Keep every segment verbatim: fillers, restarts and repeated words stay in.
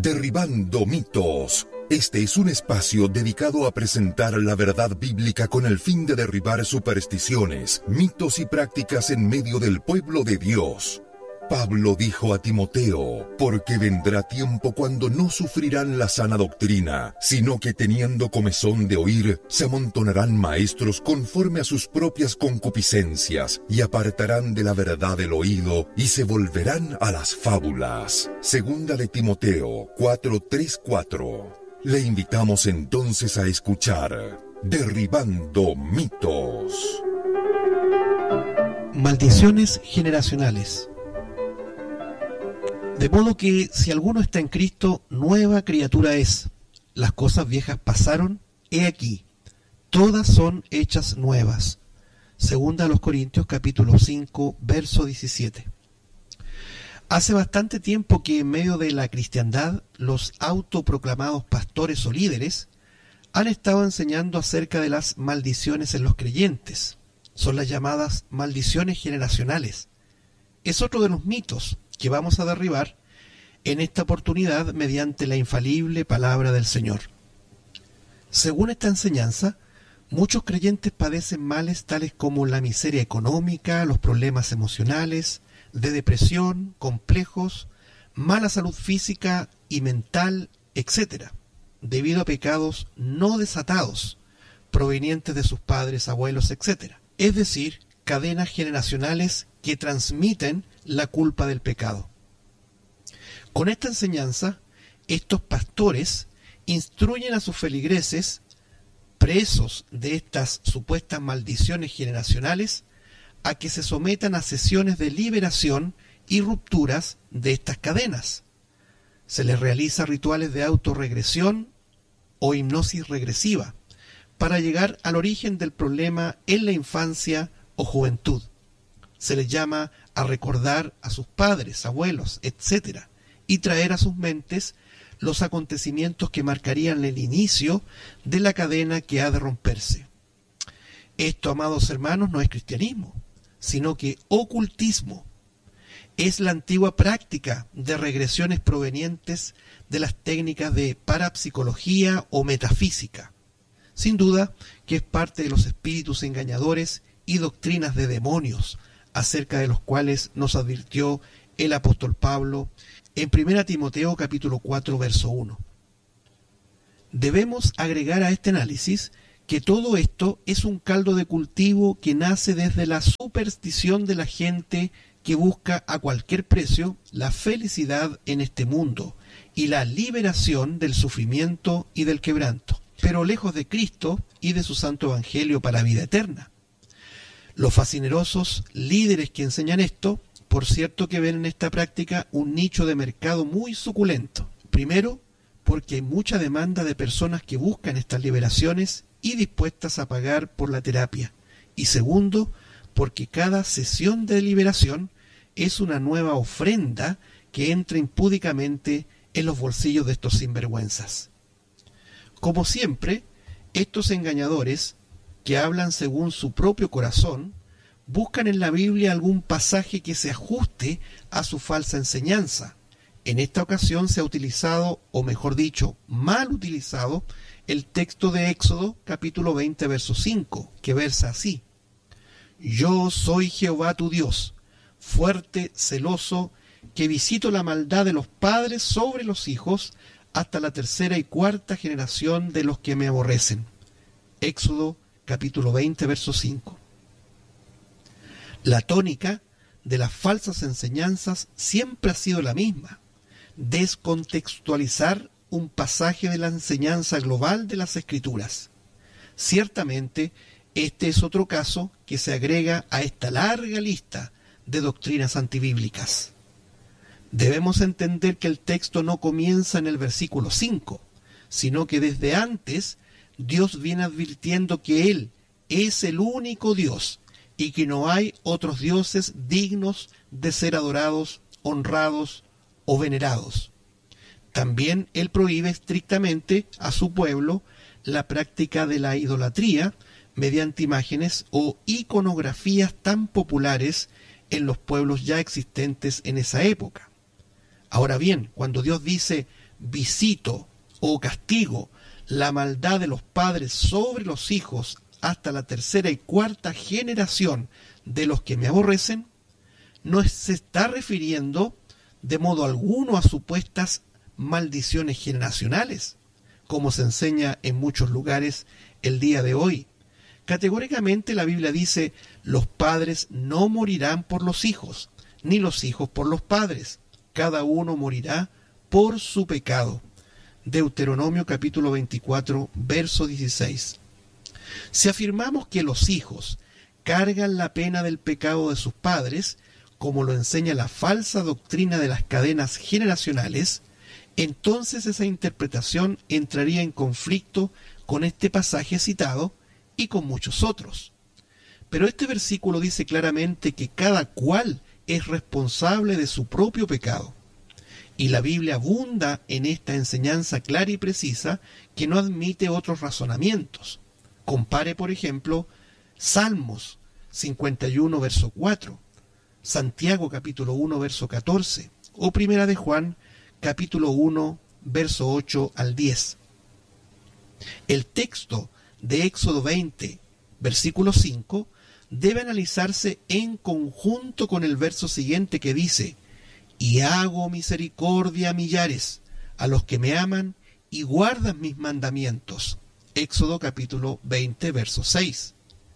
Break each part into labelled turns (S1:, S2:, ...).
S1: Derribando mitos. Este es un espacio dedicado a presentar la verdad bíblica con el fin de derribar supersticiones, mitos y prácticas en medio del pueblo de Dios. Pablo dijo a Timoteo, porque vendrá tiempo cuando no sufrirán la sana doctrina, sino que teniendo comezón de oír, se amontonarán maestros conforme a sus propias concupiscencias, y apartarán de la verdad el oído, y se volverán a las fábulas. Segunda de Timoteo cuatro, tres, cuatro. Le invitamos entonces a escuchar Derribando mitos.
S2: Maldiciones generacionales. De modo que si alguno está en Cristo, nueva criatura es. Las cosas viejas pasaron, he aquí, todas son hechas nuevas. Segunda a los Corintios capítulo cinco, verso diecisiete. Hace bastante tiempo que en medio de la cristiandad, los autoproclamados pastores o líderes han estado enseñando acerca de las maldiciones en los creyentes. Son las llamadas maldiciones generacionales. Es otro de los mitos que vamos a derribar en esta oportunidad mediante la infalible palabra del Señor. Según esta enseñanza, muchos creyentes padecen males tales como la miseria económica, los problemas emocionales, de depresión, complejos, mala salud física y mental, etcétera, debido a pecados no desatados, provenientes de sus padres, abuelos, etcétera. Es decir, cadenas generacionales que transmiten la culpa del pecado. Con esta enseñanza, estos pastores instruyen a sus feligreses, presos de estas supuestas maldiciones generacionales, a que se sometan a sesiones de liberación y rupturas de estas cadenas. Se les realiza rituales de autorregresión o hipnosis regresiva para llegar al origen del problema en la infancia o juventud. Se les llama a recordar a sus padres, abuelos, etcétera, y traer a sus mentes los acontecimientos que marcarían el inicio de la cadena que ha de romperse. Esto, amados hermanos, no es cristianismo, sino que ocultismo. Es la antigua práctica de regresiones provenientes de las técnicas de parapsicología o metafísica. Sin duda que es parte de los espíritus engañadores y doctrinas de demonios, acerca de los cuales nos advirtió el apóstol Pablo en primera Timoteo capítulo cuatro, verso uno. Debemos agregar a este análisis que todo esto es un caldo de cultivo que nace desde la superstición de la gente que busca a cualquier precio la felicidad en este mundo y la liberación del sufrimiento y del quebranto, pero lejos de Cristo y de su santo evangelio para vida eterna. Los fascinerosos líderes que enseñan esto, por cierto que ven en esta práctica un nicho de mercado muy suculento. Primero, porque hay mucha demanda de personas que buscan estas liberaciones y dispuestas a pagar por la terapia. Y segundo, porque cada sesión de liberación es una nueva ofrenda que entra impúdicamente en los bolsillos de estos sinvergüenzas. Como siempre, estos engañadores, que hablan según su propio corazón, buscan en la Biblia algún pasaje que se ajuste a su falsa enseñanza. En esta ocasión se ha utilizado, o mejor dicho, mal utilizado, el texto de Éxodo, capítulo veinte, verso cinco, que versa así: Yo soy Jehová tu Dios, fuerte, celoso, que visito la maldad de los padres sobre los hijos, hasta la tercera y cuarta generación de los que me aborrecen. Éxodo, capítulo veinte, verso cinco. La tónica de las falsas enseñanzas siempre ha sido la misma: descontextualizar un pasaje de la enseñanza global de las Escrituras. Ciertamente, este es otro caso que se agrega a esta larga lista de doctrinas antibíblicas. Debemos entender que el texto no comienza en el versículo cinco, sino que desde antes Dios viene advirtiendo que Él es el único Dios y que no hay otros dioses dignos de ser adorados, honrados o venerados. También Él prohíbe estrictamente a su pueblo la práctica de la idolatría mediante imágenes o iconografías tan populares en los pueblos ya existentes en esa época. Ahora bien, cuando Dios dice visito o castigo la maldad de los padres sobre los hijos hasta la tercera y cuarta generación de los que me aborrecen, no se está refiriendo de modo alguno a supuestas maldiciones generacionales, como se enseña en muchos lugares el día de hoy. Categóricamente la Biblia dice: los padres no morirán por los hijos, ni los hijos por los padres. Cada uno morirá por su pecado. Deuteronomio capítulo veinticuatro, verso dieciséis. Si afirmamos que los hijos cargan la pena del pecado de sus padres, como lo enseña la falsa doctrina de las cadenas generacionales, entonces esa interpretación entraría en conflicto con este pasaje citado y con muchos otros. Pero este versículo dice claramente que cada cual es responsable de su propio pecado. Y la Biblia abunda en esta enseñanza clara y precisa que no admite otros razonamientos. Compare, por ejemplo, Salmos cincuenta y uno, verso cuatro, Santiago capítulo uno, verso catorce, o Primera de Juan capítulo uno, verso ocho al diez. El texto de Éxodo veinte, versículo cinco, debe analizarse en conjunto con el verso siguiente que dice: y hago misericordia a millares, a los que me aman y guardan mis mandamientos. Éxodo capítulo veinte, verso seis.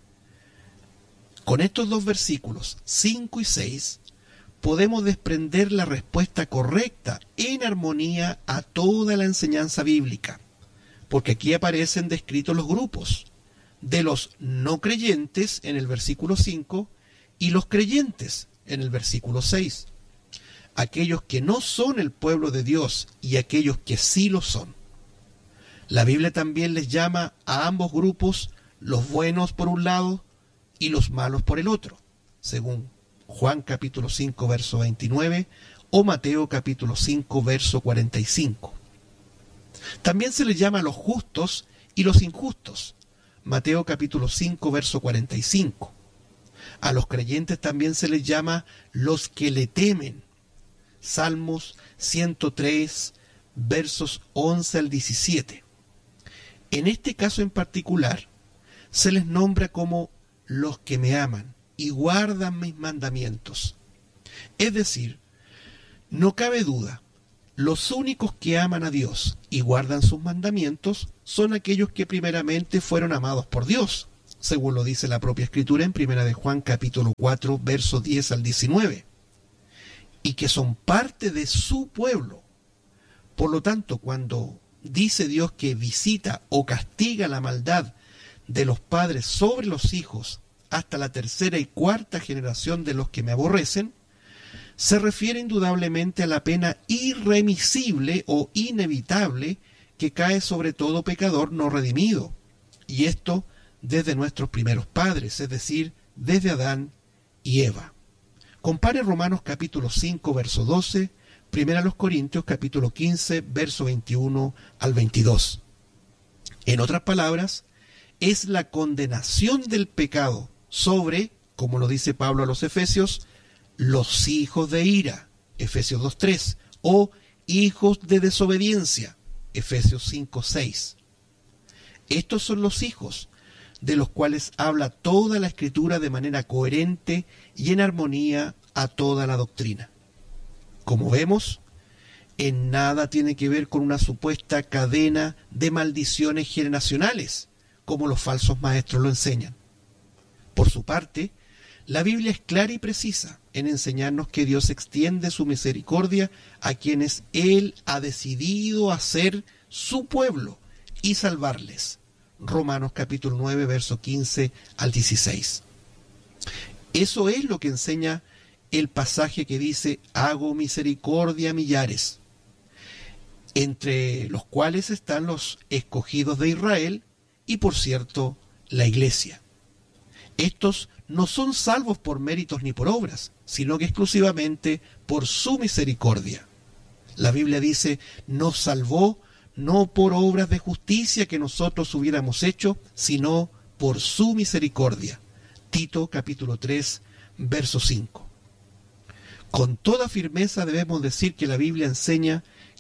S2: Con estos dos versículos, cinco y seis, podemos desprender la respuesta correcta en armonía a toda la enseñanza bíblica, porque aquí aparecen descritos los grupos de los no creyentes en el versículo cinco y los creyentes en el versículo seis. Aquellos que no son el pueblo de Dios y aquellos que sí lo son. La Biblia también les llama a ambos grupos los buenos por un lado y los malos por el otro, según Juan capítulo cinco, verso veintinueve, o Mateo capítulo cinco, verso cuarenta y cinco. También se les llama a los justos y los injustos, Mateo capítulo cinco, verso cuarenta y cinco. A los creyentes también se les llama los que le temen, Salmos ciento tres, versos once al diecisiete. En este caso en particular, se les nombra como los que me aman y guardan mis mandamientos. Es decir, no cabe duda, los únicos que aman a Dios y guardan sus mandamientos son aquellos que primeramente fueron amados por Dios, según lo dice la propia Escritura en Primera de Juan capítulo cuatro, versos diez al diecinueve, y que son parte de su pueblo. Por lo tanto, cuando dice Dios que visita o castiga la maldad de los padres sobre los hijos hasta la tercera y cuarta generación de los que me aborrecen, se refiere indudablemente a la pena irremisible o inevitable que cae sobre todo pecador no redimido, y esto desde nuestros primeros padres, es decir, desde Adán y Eva. Compare Romanos capítulo cinco, verso doce, Primera a los Corintios capítulo quince, verso veintiuno al veintidós. En otras palabras, es la condenación del pecado sobre, como lo dice Pablo a los Efesios, los hijos de ira, Efesios dos tres, o hijos de desobediencia, Efesios cinco seis. Estos son los hijos de los cuales habla toda la Escritura de manera coherente y en armonía a toda la doctrina. Como vemos, en nada tiene que ver con una supuesta cadena de maldiciones generacionales, como los falsos maestros lo enseñan. Por su parte, la Biblia es clara y precisa en enseñarnos que Dios extiende su misericordia a quienes Él ha decidido hacer su pueblo y salvarles. Romanos capítulo nueve, verso quince al dieciséis. Eso es lo que enseña el pasaje que dice: hago misericordia a millares, entre los cuales están los escogidos de Israel y, por cierto, la iglesia. Estos no son salvos por méritos ni por obras, sino que exclusivamente por su misericordia. La Biblia dice: nos salvó no por obras de justicia que nosotros hubiéramos hecho, sino por su misericordia. Tito capítulo tres, verso cinco. Con toda firmeza debemos decir que la Biblia enseña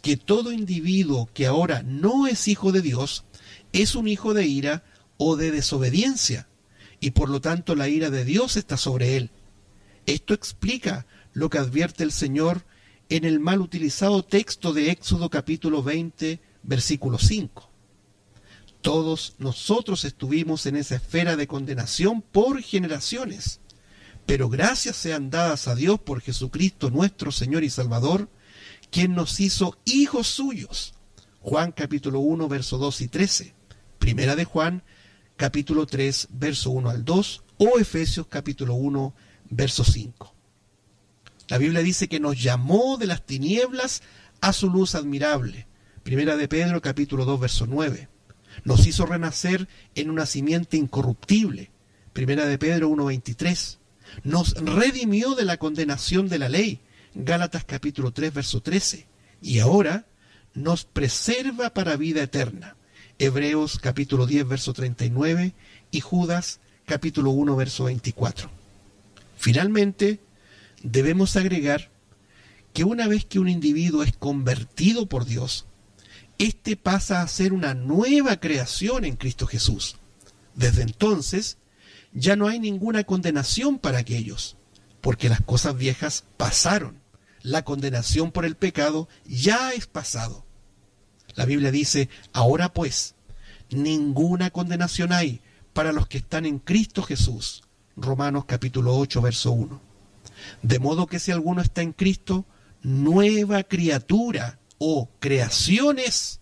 S2: que todo individuo que ahora no es hijo de Dios es un hijo de ira o de desobediencia, y por lo tanto la ira de Dios está sobre él. Esto explica lo que advierte el Señor en el mal utilizado texto de Éxodo capítulo veinte, versículo cinco. Todos nosotros estuvimos en esa esfera de condenación por generaciones, pero gracias sean dadas a Dios por Jesucristo nuestro Señor y Salvador, quien nos hizo hijos suyos. Juan capítulo uno, verso dos y trece. Primera de Juan capítulo tres, verso uno al dos, o Efesios capítulo uno, verso cinco. La Biblia dice que nos llamó de las tinieblas a su luz admirable. Primera de Pedro capítulo dos, verso nueve. Nos hizo renacer en una simiente incorruptible. Primera de Pedro uno, veintitrés. Nos redimió de la condenación de la ley. Gálatas capítulo tres, verso trece. Y ahora nos preserva para vida eterna. Hebreos capítulo diez, verso treinta y nueve, y Judas capítulo uno, verso veinticuatro. Finalmente, debemos agregar que una vez que un individuo es convertido por Dios, éste pasa a ser una nueva creación en Cristo Jesús. Desde entonces, ya no hay ninguna condenación para aquellos, porque las cosas viejas pasaron. La condenación por el pecado ya es pasado. La Biblia dice, ahora pues, ninguna condenación hay para los que están en Cristo Jesús. Romanos capítulo ocho, verso uno. De modo que si alguno está en Cristo, nueva criatura o creaciones.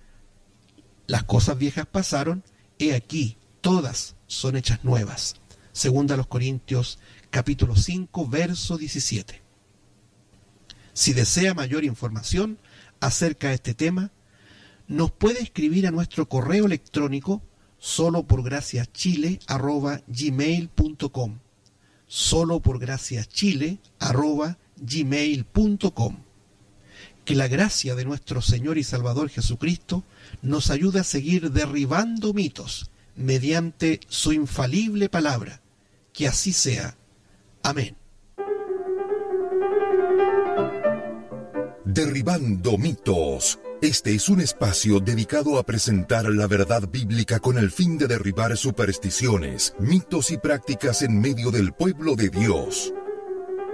S2: Las cosas viejas pasaron, he aquí, todas son hechas nuevas. Segunda a los Corintios capítulo cinco, verso diecisiete. Si desea mayor información acerca de este tema, nos puede escribir a nuestro correo electrónico soloporgraciachile arroba gmail punto com, soloporgraciachile arroba gmail punto com. Que la gracia de nuestro Señor y Salvador Jesucristo nos ayude a seguir derribando mitos mediante su infalible palabra. Que así sea. Amén.
S1: Derribando mitos. Este es un espacio dedicado a presentar la verdad bíblica con el fin de derribar supersticiones, mitos y prácticas en medio del pueblo de Dios.